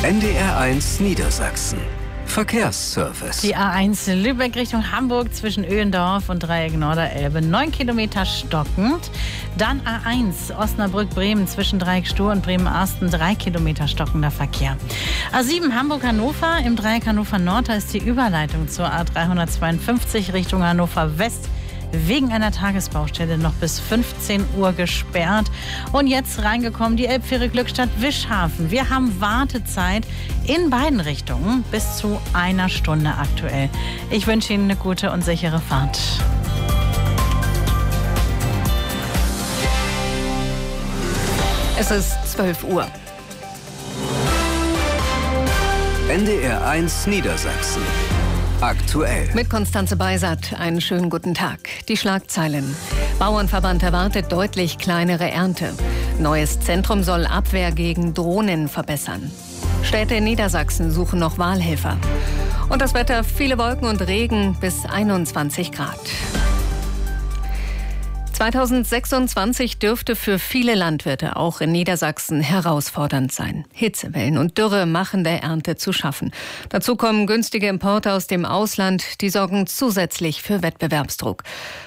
NDR1 Niedersachsen. Verkehrsservice. Die A1 Lübeck Richtung Hamburg zwischen Öhendorf und Dreieck Norderelbe. 9 Kilometer stockend. Dann A1 Osnabrück-Bremen zwischen Dreieck Stur und Bremen-Arsten. 3 Kilometer stockender Verkehr. A7 Hamburg-Hannover im Dreieck Hannover Nord. Da ist die Überleitung zur A352 Richtung Hannover West wegen einer Tagesbaustelle noch bis 15 Uhr gesperrt. Und jetzt reingekommen die Elbfähre Glückstadt-Wischhafen. Wir haben Wartezeit in beiden Richtungen bis zu 1 Stunde aktuell. Ich wünsche Ihnen eine gute und sichere Fahrt. Es ist 12 Uhr. NDR1 Niedersachsen. Aktuell. Mit Konstanze Beisat, einen schönen guten Tag. Die Schlagzeilen. Bauernverband erwartet deutlich kleinere Ernte. Neues Zentrum soll Abwehr gegen Drohnen verbessern. Städte in Niedersachsen suchen noch Wahlhelfer. Und das Wetter, viele Wolken und Regen bis 21 Grad. 2026 dürfte für viele Landwirte auch in Niedersachsen herausfordernd sein. Hitzewellen und Dürre machen der Ernte zu schaffen. Dazu kommen günstige Importe aus dem Ausland, die sorgen zusätzlich für Wettbewerbsdruck.